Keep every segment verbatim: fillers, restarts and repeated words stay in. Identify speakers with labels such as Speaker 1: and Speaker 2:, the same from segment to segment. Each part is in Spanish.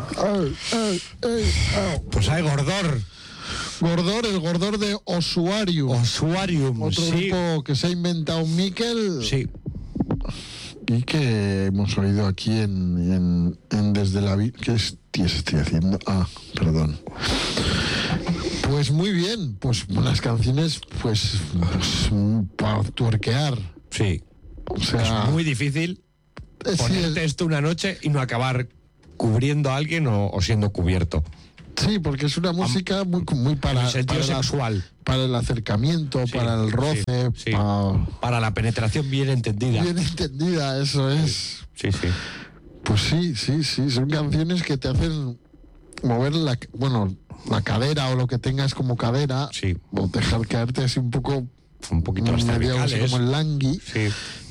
Speaker 1: Ay, ay, ay, ay.
Speaker 2: Pues hay Gordor.
Speaker 1: Gordor, el Gordor de Osuarium.
Speaker 2: Osuarium,
Speaker 1: Otro
Speaker 2: sí.
Speaker 1: grupo que se ha inventado Miquel.
Speaker 2: Sí.
Speaker 1: Y que hemos oído aquí en, en, en Desde la Vida. ¿Qué hostias estoy haciendo? Ah, perdón. Pues muy bien, pues unas canciones, pues, pues para tuerquear.
Speaker 2: Sí.
Speaker 1: O sea,
Speaker 2: es muy difícil
Speaker 1: eh, sí,
Speaker 2: ponerte
Speaker 1: es-
Speaker 2: esto una noche y no acabar cubriendo a alguien o, o siendo cubierto.
Speaker 1: sí, porque es una música muy, muy para,
Speaker 2: En el sentido
Speaker 1: para, la-
Speaker 2: sexual.
Speaker 1: para el acercamiento,
Speaker 2: Sí,
Speaker 1: para el roce,
Speaker 2: sí, sí.
Speaker 1: para-
Speaker 2: Para la penetración bien entendida.
Speaker 1: bien entendida, eso es.
Speaker 2: Sí, sí.
Speaker 1: Pues sí, sí, sí, son canciones que te hacen mover la, bueno, la cadera o lo que tengas como cadera,
Speaker 2: Sí.
Speaker 1: o dejar caerte así un poco,
Speaker 2: Un poquito las
Speaker 1: medio así
Speaker 2: cervicales.
Speaker 1: como el langui,
Speaker 2: Sí.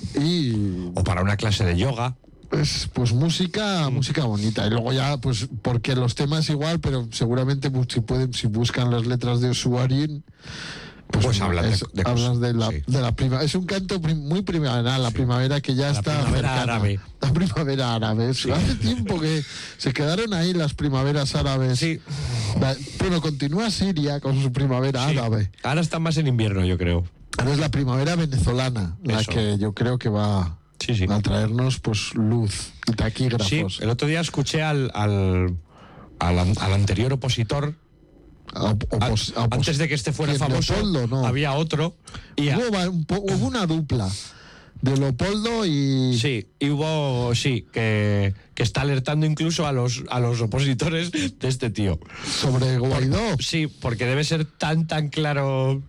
Speaker 1: y
Speaker 2: O para una clase de yoga.
Speaker 1: es pues música, música bonita. Y luego ya, pues, porque los temas igual, pero seguramente pues, si pueden, si buscan las letras de Osuarium, pues,
Speaker 2: Pues hablan de-
Speaker 1: es-
Speaker 2: de
Speaker 1: hablas
Speaker 2: cosas,
Speaker 1: de la,
Speaker 2: sí.
Speaker 1: de la primavera. Es un canto prim- muy primaveral, la primavera que ya
Speaker 2: La
Speaker 1: está
Speaker 2: primavera
Speaker 1: cercana.
Speaker 2: árabe.
Speaker 1: La primavera árabe. Es- Hace tiempo que se quedaron ahí las primaveras árabes.
Speaker 2: Sí.
Speaker 1: La- Bueno, continúa Siria con su primavera
Speaker 2: Sí.
Speaker 1: árabe.
Speaker 2: Ahora está más en invierno, yo creo.
Speaker 1: Ahora es la primavera venezolana, la
Speaker 2: Eso.
Speaker 1: que yo creo que va
Speaker 2: Sí, sí.
Speaker 1: a traernos pues luz y
Speaker 2: Sí,
Speaker 1: taquígrafos.
Speaker 2: el otro día escuché al, al, al, an- al anterior opositor.
Speaker 1: Op-
Speaker 2: a-
Speaker 1: opos- opos-
Speaker 2: antes de que este fuera
Speaker 1: ¿Quién,
Speaker 2: famoso,
Speaker 1: Leopoldo? No.
Speaker 2: había otro. Y a-
Speaker 1: Hubo, va- un po- hubo una dupla de Leopoldo y...
Speaker 2: sí, y hubo, sí, que, que está alertando incluso a los, a los opositores de este tío.
Speaker 1: sobre Guaidó.
Speaker 2: Sí, porque debe ser tan, tan claro.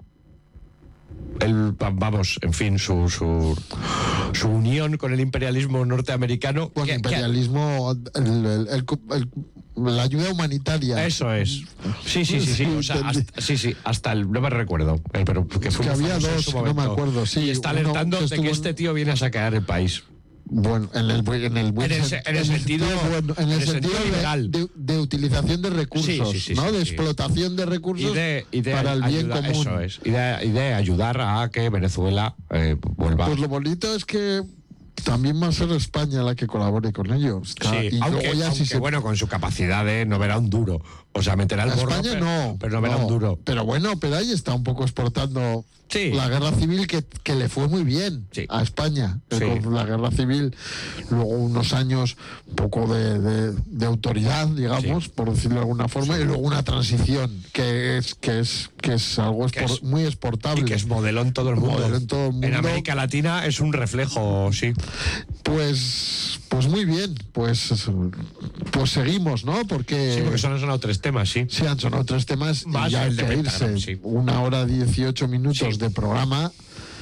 Speaker 2: El, vamos, en fin, su, su, su unión con el imperialismo norteamericano.
Speaker 1: Con
Speaker 2: que- que-
Speaker 1: imperialismo, el- el- el- el- la ayuda humanitaria.
Speaker 2: Eso es. Sí, sí, sí, sí. O sea, hasta, sí, sí, hasta el. No me recuerdo. eh, Pero que
Speaker 1: Es
Speaker 2: fue
Speaker 1: que
Speaker 2: muy
Speaker 1: había
Speaker 2: famoso en
Speaker 1: dos,
Speaker 2: su
Speaker 1: no me
Speaker 2: momento.
Speaker 1: acuerdo, sí,
Speaker 2: Y está
Speaker 1: uno
Speaker 2: alertando
Speaker 1: que
Speaker 2: de que
Speaker 1: estuvo en-
Speaker 2: este tío viene a sacar el país.
Speaker 1: Bueno, en el, buen- en el, buen
Speaker 2: En el
Speaker 1: sen-
Speaker 2: se- en el sentido-
Speaker 1: bueno, en el
Speaker 2: en el
Speaker 1: sentido
Speaker 2: sentido
Speaker 1: de-
Speaker 2: liberal.
Speaker 1: de, de utilización de recursos,
Speaker 2: Sí, sí, sí,
Speaker 1: ¿no?
Speaker 2: sí,
Speaker 1: de
Speaker 2: sí.
Speaker 1: explotación de
Speaker 2: Y
Speaker 1: recursos
Speaker 2: de, y de
Speaker 1: para el bien
Speaker 2: ayuda-
Speaker 1: común.
Speaker 2: Eso es. Y de, y de ayudar a que Venezuela eh, vuelva.
Speaker 1: Pues lo bonito es que también va a ser España la que colabore con ellos.
Speaker 2: Sí,
Speaker 1: y
Speaker 2: aunque,
Speaker 1: luego ya
Speaker 2: aunque,
Speaker 1: si se
Speaker 2: bueno, con su capacidad de no verá un duro. O sea, meterá el
Speaker 1: A
Speaker 2: gorro,
Speaker 1: España
Speaker 2: pero,
Speaker 1: no,
Speaker 2: pero no verá
Speaker 1: no.
Speaker 2: un duro.
Speaker 1: Pero bueno, pero ahí está un poco exportando
Speaker 2: Sí.
Speaker 1: la guerra civil que, que le fue muy bien
Speaker 2: Sí.
Speaker 1: a España. eh,
Speaker 2: Sí.
Speaker 1: Con la guerra civil, luego unos años un poco de, de- de autoridad, digamos,
Speaker 2: Sí.
Speaker 1: por decirlo de alguna forma, y luego una transición que es que es que es algo
Speaker 2: Que
Speaker 1: expor-
Speaker 2: es-
Speaker 1: muy exportable.
Speaker 2: Y que es modelo en todo el mundo.
Speaker 1: Modelo en todo el mundo.
Speaker 2: En América Latina es un reflejo, sí.
Speaker 1: Pues pues muy bien, pues pues seguimos, ¿no? Porque
Speaker 2: Sí, porque solo han sonado tres temas, sí.
Speaker 1: Sí, han sonado tres temas
Speaker 2: Más
Speaker 1: y ya hay
Speaker 2: el de
Speaker 1: que
Speaker 2: Pentagram,
Speaker 1: irse.
Speaker 2: sí.
Speaker 1: Una hora dieciocho minutos
Speaker 2: Sí.
Speaker 1: de programa,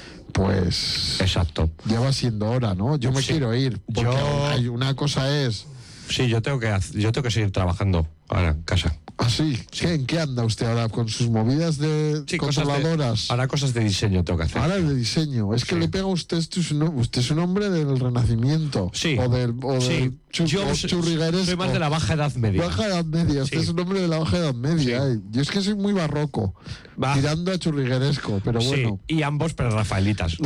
Speaker 1: pues
Speaker 2: Exacto.
Speaker 1: ya va siendo hora, ¿no? Yo me
Speaker 2: Sí.
Speaker 1: quiero ir. Porque
Speaker 2: Yo-
Speaker 1: hay una cosa es...
Speaker 2: Sí, yo tengo que haz- yo tengo que seguir trabajando ahora en casa.
Speaker 1: Así, ¿qué, ¿en qué anda usted ahora? ¿Con sus movidas de
Speaker 2: Sí, cosas de-
Speaker 1: controladoras?
Speaker 2: ahora cosas de diseño tengo que hacer.
Speaker 1: Ahora de diseño. Es que
Speaker 2: Sí.
Speaker 1: le pega a usted, esto es un, usted es un hombre del Renacimiento.
Speaker 2: Sí.
Speaker 1: O del, o del
Speaker 2: Sí.
Speaker 1: chu-
Speaker 2: Yo
Speaker 1: o
Speaker 2: soy-
Speaker 1: churrigueresco.
Speaker 2: soy más de la baja edad media.
Speaker 1: Baja Edad Media, usted
Speaker 2: Sí.
Speaker 1: es un hombre de la Baja Edad Media.
Speaker 2: Sí.
Speaker 1: eh. Yo es que soy muy barroco,
Speaker 2: Va.
Speaker 1: tirando a churrigueresco, pero
Speaker 2: Sí,
Speaker 1: bueno.
Speaker 2: y ambos pero rafaelitas.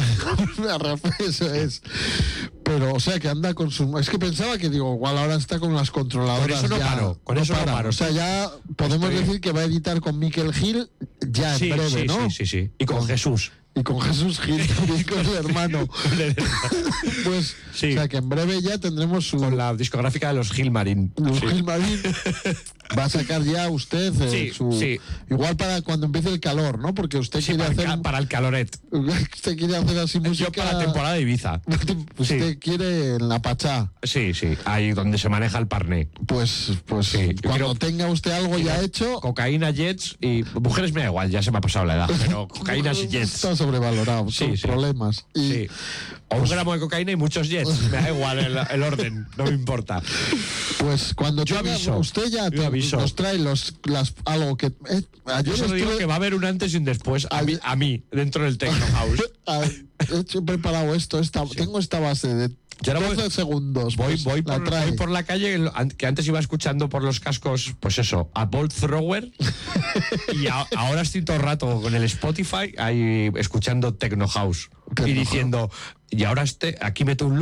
Speaker 1: Eso es. Pero, o sea, que anda con su... Es que pensaba que, digo, igual ahora está con las controladoras.
Speaker 2: Con eso no
Speaker 1: ya.
Speaker 2: paro, con eso no paro.
Speaker 1: O sea, ya podemos
Speaker 2: Estoy-
Speaker 1: decir que va a editar con Miquel Gil ya en
Speaker 2: Sí,
Speaker 1: breve,
Speaker 2: sí,
Speaker 1: ¿no?
Speaker 2: sí, sí, sí. Y con,
Speaker 1: Con-
Speaker 2: Jesús.
Speaker 1: Y con Jesús Gil también, con el hermano. Pues,
Speaker 2: Sí.
Speaker 1: o sea, que en breve ya tendremos su...
Speaker 2: Con la discográfica de los Gilmarín.
Speaker 1: Los
Speaker 2: Sí.
Speaker 1: Gilmarín. Va a sacar ya usted eh,
Speaker 2: Sí,
Speaker 1: su...
Speaker 2: sí.
Speaker 1: Igual para cuando empiece el calor, ¿no? Porque usted
Speaker 2: Sí,
Speaker 1: quiere
Speaker 2: para, el
Speaker 1: hacer...
Speaker 2: ca- para el caloret.
Speaker 1: Usted quiere hacer así música...
Speaker 2: Yo para la temporada de Ibiza.
Speaker 1: Usted
Speaker 2: Sí.
Speaker 1: quiere en la Pachá.
Speaker 2: Sí, sí, ahí donde se maneja el parné.
Speaker 1: Pues, pues
Speaker 2: Sí, yo
Speaker 1: cuando
Speaker 2: quiero-
Speaker 1: tenga usted algo ya hecho,
Speaker 2: Cocaína, jets y mujeres me da igual, ya se me ha pasado la edad, pero cocaína y jets.
Speaker 1: está sobrevalorado,
Speaker 2: Sí,
Speaker 1: son
Speaker 2: sí.
Speaker 1: problemas. Y
Speaker 2: Sí. O un gramo de cocaína y muchos jets. Me da igual el, el orden, no me importa.
Speaker 1: pues cuando
Speaker 2: Yo
Speaker 1: tenga-
Speaker 2: aviso,
Speaker 1: usted ya
Speaker 2: yo
Speaker 1: te-
Speaker 2: aviso.
Speaker 1: nos trae los, las, algo que... Eh, ayer
Speaker 2: Yo solo digo
Speaker 1: estuve-
Speaker 2: que va a haber un antes y un después a mí, a mí dentro del Techno House.
Speaker 1: Ah, he hecho- preparado esto, esta, tengo esta base de
Speaker 2: Yo ahora voy-
Speaker 1: doce segundos.
Speaker 2: Voy,
Speaker 1: pues,
Speaker 2: voy,
Speaker 1: la
Speaker 2: por,
Speaker 1: trae.
Speaker 2: voy por la calle, el- an- que antes iba escuchando por los cascos, pues eso, a Bolt Thrower. Y a- ahora estoy todo el rato con el Spotify ahí escuchando Techno House.
Speaker 1: Techno
Speaker 2: Y diciendo, y ahora este, aquí meto un loop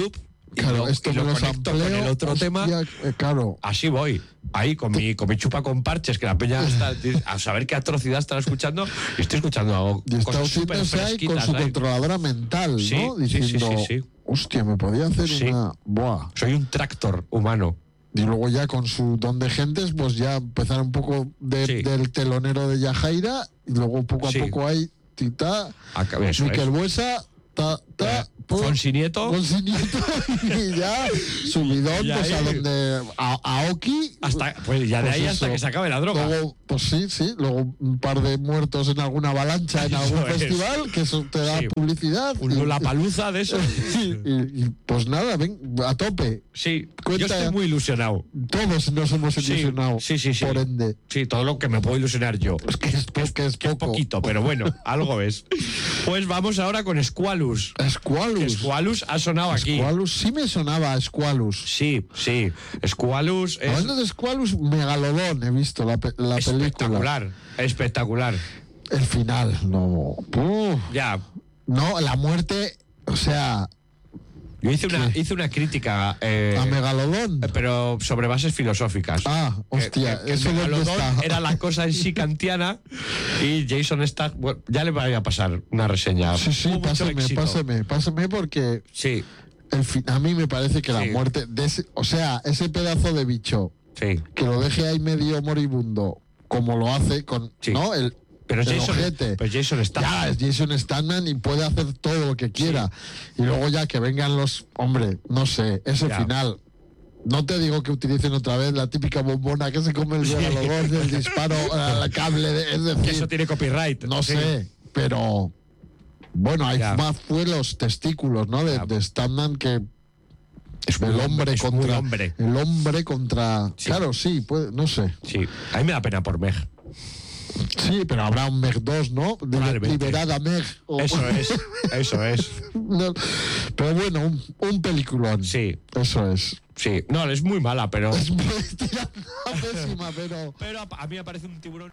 Speaker 2: y
Speaker 1: claro,
Speaker 2: lo,
Speaker 1: esto
Speaker 2: y
Speaker 1: me
Speaker 2: lo
Speaker 1: lo
Speaker 2: conecto
Speaker 1: sampleo,
Speaker 2: con el otro
Speaker 1: hostia,
Speaker 2: tema.
Speaker 1: eh, claro.
Speaker 2: Así voy. Ahí con mi, con mi chupa con parches, que la peña está a saber qué atrocidad estará escuchando. Y estoy escuchando algo.
Speaker 1: Y está
Speaker 2: Cosas súper
Speaker 1: haciéndose ahí con
Speaker 2: fresquitas.
Speaker 1: su
Speaker 2: ahí.
Speaker 1: controladora mental,
Speaker 2: Sí,
Speaker 1: ¿no?
Speaker 2: sí, sí,
Speaker 1: Diciendo,
Speaker 2: sí, sí.
Speaker 1: hostia, me podía hacer
Speaker 2: Sí.
Speaker 1: una... Buah.
Speaker 2: Soy un tractor humano.
Speaker 1: Y luego ya con su don de gentes, pues ya empezar un poco de-
Speaker 2: Sí.
Speaker 1: del telonero de Yajaira, y luego poco a
Speaker 2: Sí.
Speaker 1: poco hay Tita,
Speaker 2: Acá- eso
Speaker 1: Miquel
Speaker 2: es.
Speaker 1: Buesa, ta, ta, pum,
Speaker 2: Fonsi Nieto.
Speaker 1: Fonsi Nieto, y ya subidón,
Speaker 2: Y
Speaker 1: pues a
Speaker 2: ahí-
Speaker 1: donde a, a Oki.
Speaker 2: Hasta, pues ya de
Speaker 1: pues
Speaker 2: ahí hasta
Speaker 1: eso.
Speaker 2: que se acabe la droga.
Speaker 1: Luego, pues sí, sí, luego un par de muertos en alguna avalancha en algún
Speaker 2: Eso es.
Speaker 1: festival, que eso te da
Speaker 2: Sí.
Speaker 1: publicidad.
Speaker 2: Un
Speaker 1: y-
Speaker 2: Lollapalooza de eso.
Speaker 1: y, y- y, pues nada, ven, a tope.
Speaker 2: Sí,
Speaker 1: Cuenta
Speaker 2: yo estoy
Speaker 1: ya.
Speaker 2: muy ilusionado.
Speaker 1: Todos nos hemos
Speaker 2: Sí,
Speaker 1: ilusionado.
Speaker 2: sí, sí, sí.
Speaker 1: Por ende.
Speaker 2: Sí, todo lo que me puedo ilusionar yo.
Speaker 1: Es que es, po- que es
Speaker 2: Que es
Speaker 1: poco.
Speaker 2: poquito, pero bueno, algo es. Pues vamos ahora con Squalus.
Speaker 1: Squalus.
Speaker 2: Squalus ha sonado aquí.
Speaker 1: Squalus sí me sonaba a Squalus.
Speaker 2: Sí, sí. Squalus es
Speaker 1: Hablando de Squalus, Megalodón he visto la, pe- la película.
Speaker 2: espectacular. Espectacular.
Speaker 1: El final, no. Uf.
Speaker 2: Ya.
Speaker 1: No, la muerte, o sea,
Speaker 2: Yo hice una,
Speaker 1: ¿Qué?
Speaker 2: hice una crítica, eh,
Speaker 1: a Megalodón.
Speaker 2: pero sobre bases filosóficas.
Speaker 1: Ah,
Speaker 2: Que-
Speaker 1: hostia,
Speaker 2: que- que
Speaker 1: eso dónde
Speaker 2: Megalodón
Speaker 1: está.
Speaker 2: era la cosa en sí kantiana y Jason Statham, bueno, ya le voy a pasar una reseña.
Speaker 1: Sí, sí,
Speaker 2: Hubo mucho
Speaker 1: pásame,
Speaker 2: éxito.
Speaker 1: pásame, pásame porque
Speaker 2: Sí,
Speaker 1: el fin- a mí me parece que la
Speaker 2: Sí.
Speaker 1: muerte de ese, o sea, ese pedazo de bicho
Speaker 2: sí.
Speaker 1: que lo deje ahí medio moribundo, como lo hace con,
Speaker 2: Sí.
Speaker 1: ¿no? El,
Speaker 2: Pero
Speaker 1: el
Speaker 2: Jason,
Speaker 1: ojete.
Speaker 2: pero Jason Statham.
Speaker 1: Ya, es Jason Statham y puede hacer todo lo que quiera. Y luego ya que vengan los... Hombre, no sé, ese
Speaker 2: Ya.
Speaker 1: final... No te digo que utilicen otra vez la típica bombona que se come el megalodón del disparo al cable. De, es decir,
Speaker 2: Que eso tiene copyright.
Speaker 1: no
Speaker 2: Sí.
Speaker 1: sé, pero... Bueno, hay
Speaker 2: Ya.
Speaker 1: más fue los testículos, ¿no? De,
Speaker 2: Ya.
Speaker 1: de Statham que...
Speaker 2: Es muy
Speaker 1: el hombre
Speaker 2: es muy
Speaker 1: contra...
Speaker 2: hombre.
Speaker 1: El hombre contra...
Speaker 2: Sí.
Speaker 1: Claro, sí, puede, no sé.
Speaker 2: Sí, a mí me da pena por Meg.
Speaker 1: Sí, pero habrá un Meg dos, ¿no? De-
Speaker 2: Probablemente.
Speaker 1: Liberada Meg. o-
Speaker 2: Eso es, eso es.
Speaker 1: No, pero bueno, un, un peliculón.
Speaker 2: Sí,
Speaker 1: Eso es.
Speaker 2: sí. No, es muy mala, pero.
Speaker 1: Es tirando a pésima, pero...
Speaker 2: Pero a, a mí me parece un tiburón.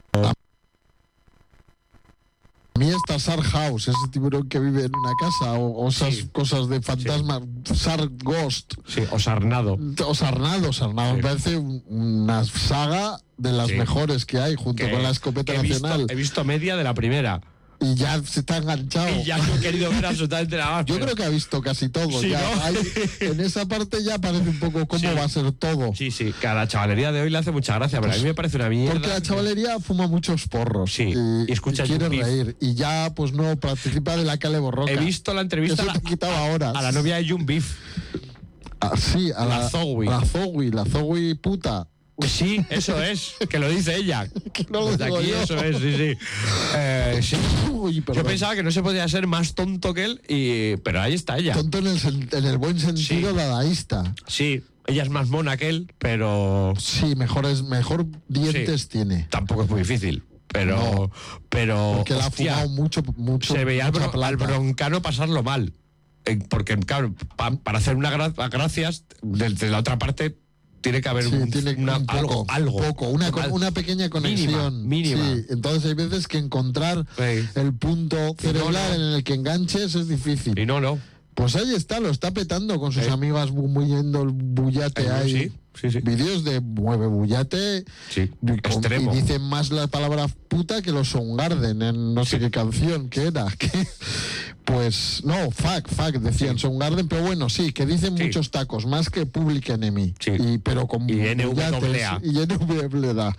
Speaker 1: A mí está Sar House, ese tiburón que vive en una casa, o, o esas
Speaker 2: Sí.
Speaker 1: cosas de fantasmas, Sar Ghost,
Speaker 2: Sí, o Sarnado.
Speaker 1: o Sarnado. Sarnado
Speaker 2: Sí.
Speaker 1: me parece un- una saga de las
Speaker 2: Sí.
Speaker 1: mejores que hay, junto
Speaker 2: Que-
Speaker 1: con la escopeta
Speaker 2: que he visto-
Speaker 1: nacional.
Speaker 2: He visto media de la primera.
Speaker 1: Y ya se está enganchado.
Speaker 2: Y ya no he querido ver absolutamente nada más.
Speaker 1: Yo
Speaker 2: pero-
Speaker 1: creo que ha visto casi todo.
Speaker 2: Sí,
Speaker 1: ya.
Speaker 2: ¿no?
Speaker 1: Hay- en esa parte ya parece un poco cómo
Speaker 2: Sí.
Speaker 1: va a ser todo.
Speaker 2: Sí, sí, que a la chavalería de hoy le hace mucha gracia, pero a mí me parece una mierda.
Speaker 1: Porque la chavalería fuma muchos porros.
Speaker 2: Sí,
Speaker 1: y,
Speaker 2: y escucha
Speaker 1: y quiere
Speaker 2: Jupif.
Speaker 1: reír. Y ya, pues no, participa de la Cale Borroca.
Speaker 2: He visto la entrevista
Speaker 1: Eso
Speaker 2: a la,
Speaker 1: te quitaba horas.
Speaker 2: a la novia de Jun Beef.
Speaker 1: Ah, sí, a
Speaker 2: la
Speaker 1: la,
Speaker 2: Zoe.
Speaker 1: La Zoe, la Zoe puta.
Speaker 2: Sí, eso es, que lo dice ella.
Speaker 1: Que no lo
Speaker 2: Desde
Speaker 1: digo
Speaker 2: aquí,
Speaker 1: yo.
Speaker 2: eso es, sí, sí. Eh, sí.
Speaker 1: Uy,
Speaker 2: Yo
Speaker 1: perdón.
Speaker 2: pensaba que no se podía ser más tonto que él, y, pero ahí está ella.
Speaker 1: Tonto en el, sen- en el buen sentido
Speaker 2: Sí.
Speaker 1: dadaísta.
Speaker 2: Sí, ella es más mona que él, pero
Speaker 1: Sí, mejores, mejor dientes
Speaker 2: Sí.
Speaker 1: tiene.
Speaker 2: tampoco es muy difícil. Pero,
Speaker 1: No.
Speaker 2: pero
Speaker 1: Porque la ha
Speaker 2: hostia,
Speaker 1: fumado mucho, mucho.
Speaker 2: se veía al,
Speaker 1: mucha
Speaker 2: bro- al
Speaker 1: plata.
Speaker 2: broncano pasarlo mal. Eh, Porque, claro, pa- para hacer una gra- gracias, desde la otra parte tiene que haber
Speaker 1: Sí,
Speaker 2: un,
Speaker 1: tiene
Speaker 2: una-
Speaker 1: un poco,
Speaker 2: algo, algo.
Speaker 1: un poco, una,
Speaker 2: Al-
Speaker 1: una pequeña conexión.
Speaker 2: Mínima, mínima.
Speaker 1: Sí, entonces hay veces que encontrar
Speaker 2: Sí.
Speaker 1: el punto cerebral
Speaker 2: no.
Speaker 1: en el que enganches es difícil.
Speaker 2: Y no, no.
Speaker 1: Pues ahí está, lo está petando con sus
Speaker 2: Sí.
Speaker 1: amigas bu- muyendo el bullate
Speaker 2: Eh,
Speaker 1: ahí.
Speaker 2: sí, sí, sí.
Speaker 1: Vídeos de mueve bullate.
Speaker 2: Sí,
Speaker 1: y con-
Speaker 2: extremo.
Speaker 1: Y dicen más la palabra puta que los Soundgarden en no sé qué canción que era. que- pues no, fuck, fuck, decían
Speaker 2: Sí.
Speaker 1: Soundgarden, pero bueno, sí, que dicen
Speaker 2: Sí.
Speaker 1: muchos tacos, más que Public Enemy.
Speaker 2: Sí.
Speaker 1: Y, pero con
Speaker 2: Y N W A.
Speaker 1: bullates, y N W A.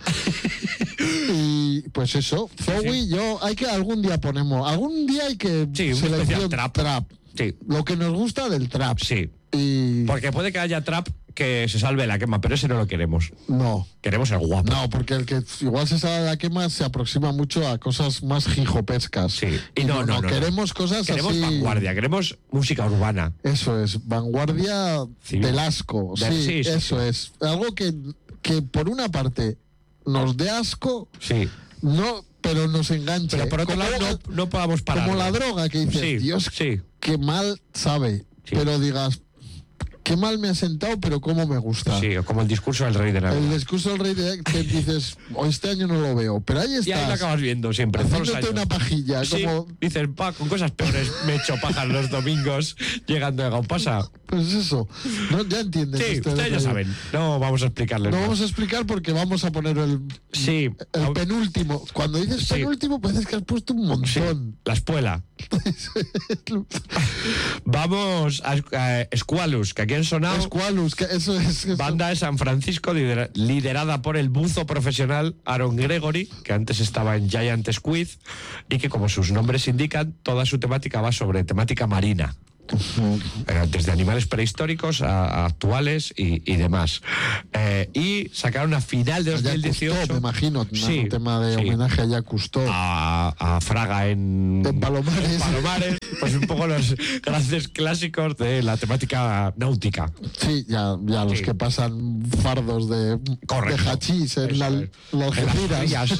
Speaker 1: Y pues eso, Zoe,
Speaker 2: Sí.
Speaker 1: yo, hay que algún día ponemos, algún día hay que
Speaker 2: Sí, un
Speaker 1: selección
Speaker 2: especial trap. Sí,
Speaker 1: lo que nos gusta del trap.
Speaker 2: sí.
Speaker 1: Y
Speaker 2: Porque puede que haya trap que se salve la quema, pero ese no lo queremos.
Speaker 1: no.
Speaker 2: Queremos el guapo.
Speaker 1: No, porque el que igual se sale de la quema se aproxima mucho a cosas más jijopescas.
Speaker 2: Sí.
Speaker 1: Y, no, no,
Speaker 2: no.
Speaker 1: queremos cosas
Speaker 2: Queremos
Speaker 1: así.
Speaker 2: vanguardia, queremos música urbana.
Speaker 1: Eso es, vanguardia
Speaker 2: Civil.
Speaker 1: del asco.
Speaker 2: De-
Speaker 1: sí,
Speaker 2: sí, sí,
Speaker 1: eso
Speaker 2: sí.
Speaker 1: es. Algo que, que por una parte nos dé asco,
Speaker 2: Sí.
Speaker 1: no, pero nos enganche.
Speaker 2: Pero por otro
Speaker 1: Como-
Speaker 2: lado, no, no podamos parar.
Speaker 1: como la droga que dices,
Speaker 2: Sí,
Speaker 1: Dios,
Speaker 2: sí.
Speaker 1: qué mal sabe.
Speaker 2: Sí.
Speaker 1: Pero digas, qué mal me ha sentado, pero cómo me gusta.
Speaker 2: Sí, como el discurso del rey de la
Speaker 1: El discurso del rey de que dices, "Oh, este año no lo veo, pero ahí
Speaker 2: Y ahí lo
Speaker 1: estás,
Speaker 2: acabas viendo siempre, todos los
Speaker 1: haciéndote
Speaker 2: años.
Speaker 1: una pajilla,
Speaker 2: Sí,
Speaker 1: como
Speaker 2: dices, pa, con cosas peores me echo pajas los domingos llegando a Gaupasa.
Speaker 1: Pues eso. No, ya entiendes.
Speaker 2: Sí,
Speaker 1: este
Speaker 2: ustedes ya
Speaker 1: detalle.
Speaker 2: saben. No vamos a explicarles
Speaker 1: No
Speaker 2: más.
Speaker 1: vamos a explicar porque vamos a poner el,
Speaker 2: Sí.
Speaker 1: el penúltimo. Cuando dices
Speaker 2: Sí.
Speaker 1: penúltimo, parece que has puesto un
Speaker 2: Sí,
Speaker 1: montón.
Speaker 2: la espuela. Vamos a, a Squalus, que aquí han sonado.
Speaker 1: Squalus, que eso es. Eso.
Speaker 2: Banda de San Francisco lidera- liderada por el buzo profesional Aaron Gregory, que antes estaba en Giant Squid, y que, como sus nombres indican, toda su temática va sobre temática marina. Eh, desde animales prehistóricos a, a actuales y, y demás. Eh, y sacaron a final de
Speaker 1: A
Speaker 2: dos mil
Speaker 1: Jacques
Speaker 2: dieciocho.
Speaker 1: Cousteau, me imagino.
Speaker 2: Sí,
Speaker 1: un tema de
Speaker 2: sí.
Speaker 1: homenaje a Jacques Cousteau.
Speaker 2: A, a Fraga en,
Speaker 1: En Palomares.
Speaker 2: en Palomares, pues un poco los grandes clásicos de la temática náutica.
Speaker 1: Sí, ya, ya los
Speaker 2: Sí.
Speaker 1: que pasan fardos de,
Speaker 2: Correcto.
Speaker 1: de hachís en
Speaker 2: Eso
Speaker 1: la,
Speaker 2: es.
Speaker 1: la
Speaker 2: En las
Speaker 1: Algeciras.
Speaker 2: rías.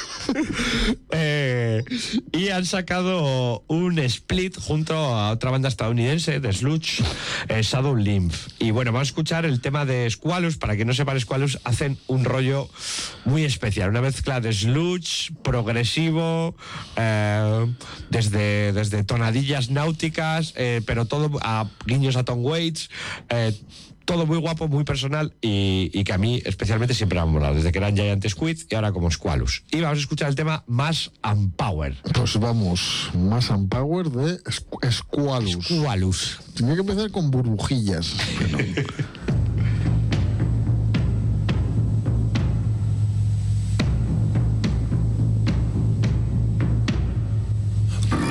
Speaker 2: Eh, y han sacado un split junto a otra banda estadounidense de sludge, eh, Shadow Lymph. Y bueno, vamos a escuchar el tema de Squalus. Para que no sepan, Squalus hacen un rollo muy especial, una mezcla de sludge progresivo, eh, desde, desde tonadillas náuticas, eh, pero todo a guiños a Tom Waits, eh, todo muy guapo, muy personal y, y que a mí especialmente siempre me ha molado, desde que eran Giant Squid y ahora como Squalus. Y vamos a escuchar el tema Mass and Power.
Speaker 1: Pues vamos, Mass and Power de Squ- Squalus.
Speaker 2: Squalus.
Speaker 1: Tenía que empezar con burbujillas. Pero...